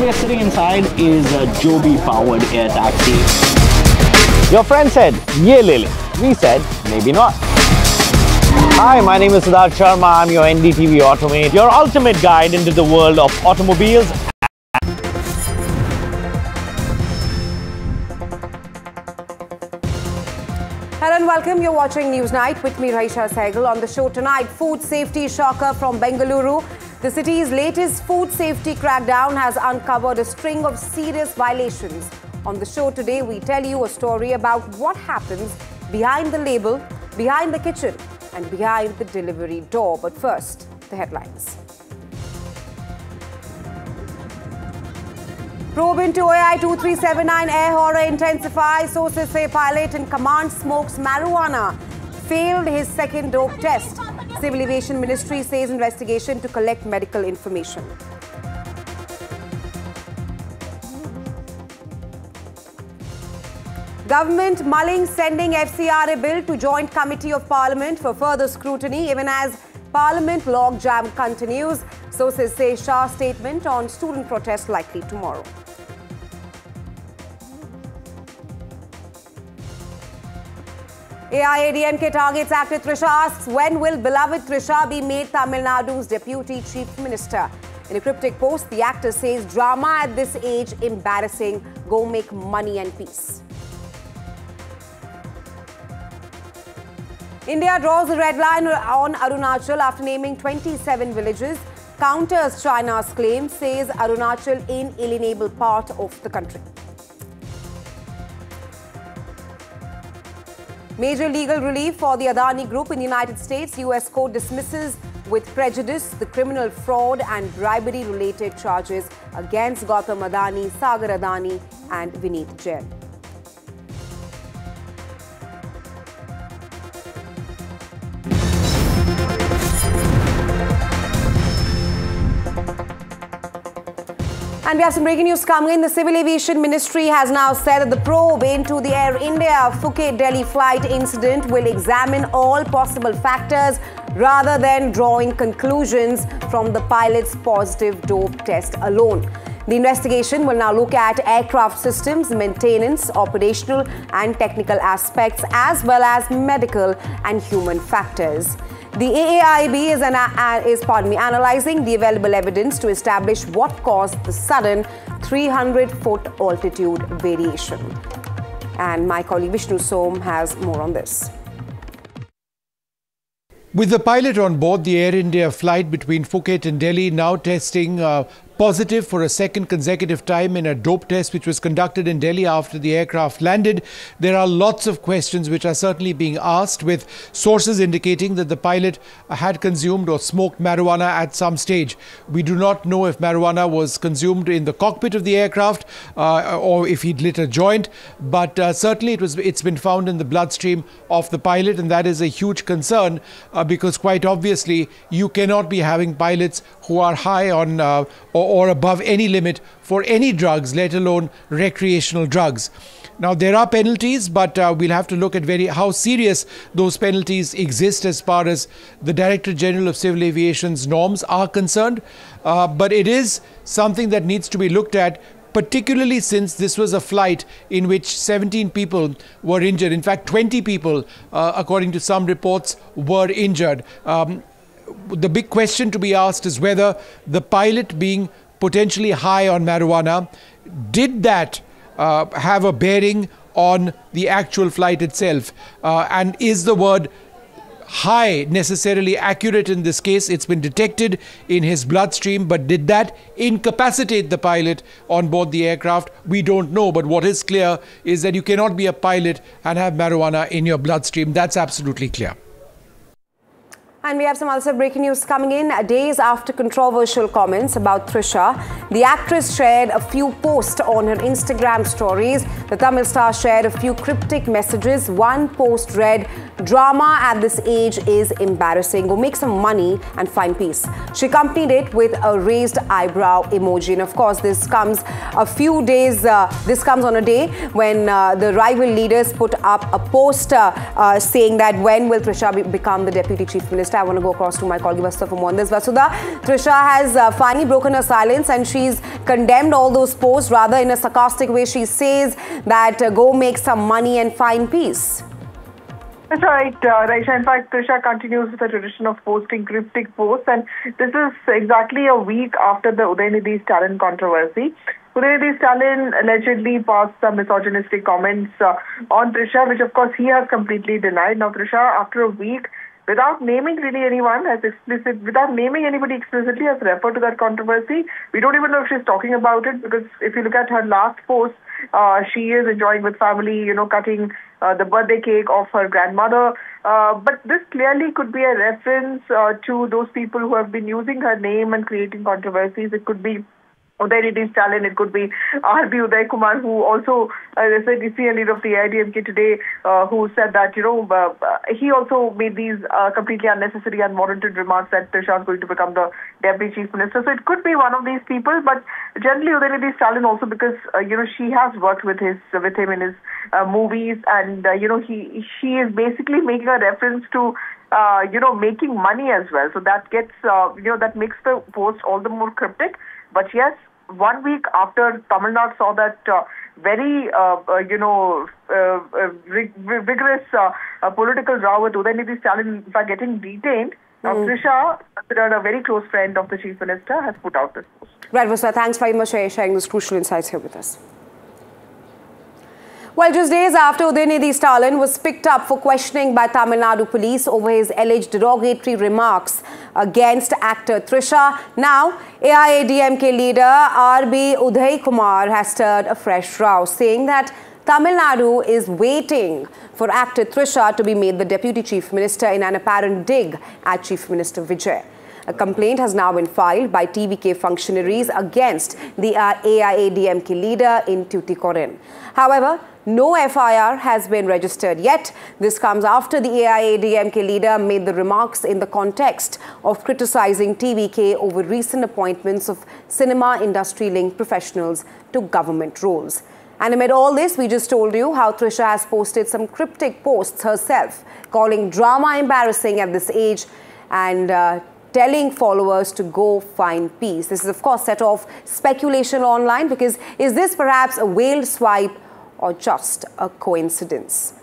we are sitting inside is a Joby-powered air taxi. Your friend said, "Ye le le." We said, maybe not. Hi, my name is Siddharth Sharma. I'm your NDTV Automate, your ultimate guide into the world of automobiles. Hello and welcome. You're watching Newsnight with me, Raisha Sehgal. On the show tonight, food safety shocker from Bengaluru. The city's latest food safety crackdown has uncovered a string of serious violations. On the show today, we tell you a story about what happens behind the label, behind the kitchen, and behind the delivery door. But first, the headlines. Probe into OAI 2379 air horror intensifies. Sources say pilot in command smokes marijuana. Failed his second dope test. Civil Aviation Ministry says investigation to collect medical information. Government mulling sending FCRA bill to Joint Committee of Parliament for further scrutiny, even as Parliament logjam continues. Sources say Shah's statement on student protest likely tomorrow. AIADMK targets actor Trisha asks, when will beloved Trisha be made Tamil Nadu's Deputy Chief Minister? In a cryptic post, the actor says drama at this age embarrassing. Go make money and peace. India draws a red line on Arunachal after naming 27 villages. Counters China's claim, says Arunachal inalienable part of the country. Major legal relief for the Adani Group in the United States. US court dismisses with prejudice the criminal fraud and bribery-related charges against Gautam Adani, Sagar Adani and Vineet Jain. And we have some breaking news coming in. The Civil Aviation Ministry has now said that the probe into the Air India Phuket-Delhi flight incident will examine all possible factors rather than drawing conclusions from the pilot's positive dope test alone. The investigation will now look at aircraft systems, maintenance, operational and technical aspects, as well as medical and human factors. The AAIB is analysing the available evidence to establish what caused the sudden 300-foot altitude variation. And my colleague Vishnu Som has more on this. With the pilot on board, the Air India flight between Phuket and Delhi now testing positive for a second consecutive time in a dope test which was conducted in Delhi after the aircraft landed. There are lots of questions which are certainly being asked, with sources indicating that the pilot had consumed or smoked marijuana at some stage. We do not know if marijuana was consumed in the cockpit of the aircraft or if he'd lit a joint, but certainly it's been found in the bloodstream of the pilot, and that is a huge concern because quite obviously you cannot be having pilots who are high on or above any limit for any drugs, let alone recreational drugs. Now, there are penalties, but we'll have to look at how serious those penalties exist as far as the Director General of Civil Aviation's norms are concerned. But it is something that needs to be looked at, particularly since this was a flight in which 17 people were injured. In fact, 20 people, according to some reports, were injured. The big question to be asked is whether the pilot, being potentially high on marijuana, did that have a bearing on the actual flight itself? And is the word high necessarily accurate in this case? It's been detected in his bloodstream, but did that incapacitate the pilot on board the aircraft? We don't know, but what is clear is that you cannot be a pilot and have marijuana in your bloodstream. That's absolutely clear. And we have some other breaking news coming in. Days after controversial comments about Trisha, the actress shared a few posts on her Instagram stories. The Tamil star shared a few cryptic messages. One post read, "Drama at this age is embarrassing. Go make some money and find peace." She accompanied it with a raised eyebrow emoji. And of course, this comes on a day when the rival leaders put up a post saying that when will Trisha become the Deputy Chief Minister? I want to go across to my colleague Vasudha for more on this. Vasudha, Trisha has finally broken her silence and she's condemned all those posts. Rather, in a sarcastic way, she says that go make some money and find peace. That's right, Raisha. In fact, Trisha continues with the tradition of posting cryptic posts, and this is exactly a week after the Udayanidhi Stalin controversy. Udayanidhi Stalin allegedly passed some misogynistic comments on Trisha, which of course he has completely denied. Now, Trisha, after a week, without naming really anyone, without naming anybody explicitly, has referred to that controversy. We don't even know if she's talking about it, because if you look at her last post, she is enjoying with family, cutting the birthday cake of her grandmother. But this clearly could be a reference to those people who have been using her name and creating controversies. It could be Udayanidhi Stalin, it could be R.B. Uday Kumar, who also, as I said, is the leader of the AIADMK today, who said that, he also made these completely unnecessary, unwarranted remarks that Trisha is going to become the Deputy Chief Minister. So it could be one of these people, but generally Udayanidhi Stalin also, because, she has worked with him in his movies, and, she is basically making a reference to making money as well. So that gets, that makes the post all the more cryptic. But yes, 1 week after Tamil Nadu saw that very, vigorous political row with Udayanidhi Stalin, in fact, getting detained, Trisha, considered a very close friend of the Chief Minister, has put out this post. Right, Vasudha, thanks very much for sharing those crucial insights here with us. Well, just days after Udayanidhi Stalin was picked up for questioning by Tamil Nadu police over his alleged derogatory remarks against actor Trisha, now AIADMK leader R.B. Uday Kumar has stirred a fresh row, saying that Tamil Nadu is waiting for actor Trisha to be made the Deputy Chief Minister in an apparent dig at Chief Minister Vijay. A complaint has now been filed by TVK functionaries against the AIADMK leader in Tuticorin. However, no FIR has been registered yet. This comes after the AIADMK leader made the remarks in the context of criticizing TVK over recent appointments of cinema industry-linked professionals to government roles. And amid all this, we just told you how Trisha has posted some cryptic posts herself, calling drama embarrassing at this age and telling followers to go find peace. This is, of course, set off speculation online, because is this perhaps a veiled swipe or just a coincidence?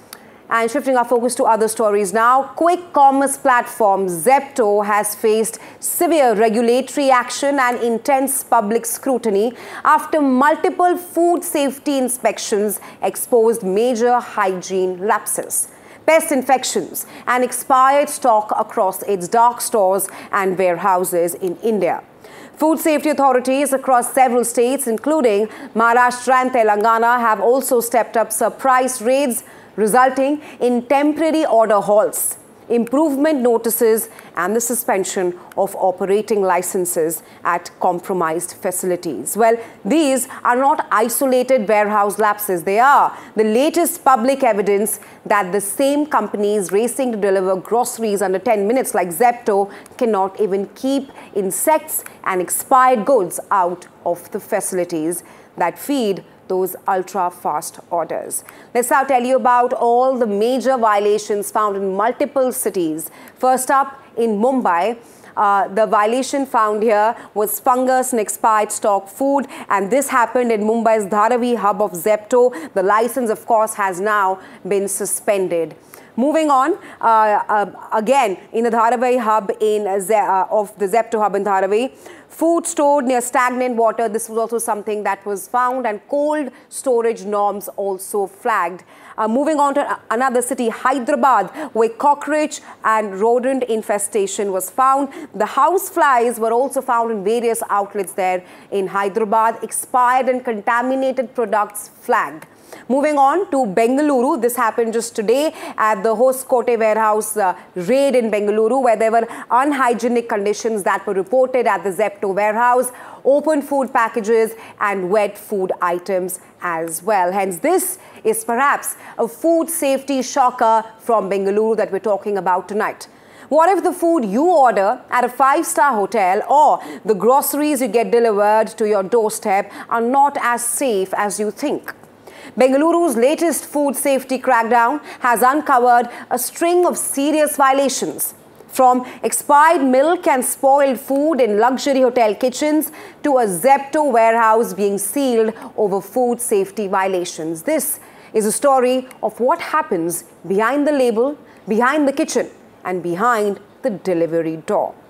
And shifting our focus to other stories now, quick commerce platform Zepto has faced severe regulatory action and intense public scrutiny after multiple food safety inspections exposed major hygiene lapses, pest infections and expired stock across its dark stores and warehouses in India. Food safety authorities across several states, including Maharashtra and Telangana, have also stepped up surprise raids, resulting in temporary order halts, improvement notices and the suspension of operating licenses at compromised facilities. Well, these are not isolated warehouse lapses. They are the latest public evidence that the same companies racing to deliver groceries under 10 minutes like Zepto cannot even keep insects and expired goods out of the facilities that feed those ultra-fast orders. Let's now tell you about all the major violations found in multiple cities. First up, in Mumbai, the violation found here was fungus and expired stock food, and this happened in Mumbai's Dharavi hub of Zepto. The license, of course, has now been suspended. Moving on, again in the Dharavi hub of the Zepto hub in Dharavi, food stored near stagnant water. This was also something that was found, and cold storage norms also flagged. Moving on to another city, Hyderabad, where cockroach and rodent infestation was found. The house flies were also found in various outlets there in Hyderabad. Expired and contaminated products flagged. Moving on to Bengaluru, this happened just today at the Hoskote warehouse raid in Bengaluru, where there were unhygienic conditions that were reported at the Zepto warehouse, open food packages and wet food items as well. Hence, this is perhaps a food safety shocker from Bengaluru that we're talking about tonight. What if the food you order at a 5-star hotel or the groceries you get delivered to your doorstep are not as safe as you think? Bengaluru's latest food safety crackdown has uncovered a string of serious violations. From expired milk and spoiled food in luxury hotel kitchens to a Zepto warehouse being sealed over food safety violations. This is a story of what happens behind the label, behind the kitchen, and behind the delivery door.